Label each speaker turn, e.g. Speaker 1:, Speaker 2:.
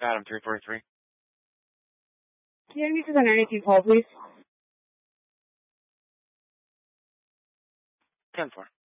Speaker 1: Adam 343.
Speaker 2: Can you use an energy call, please?
Speaker 1: 10-4.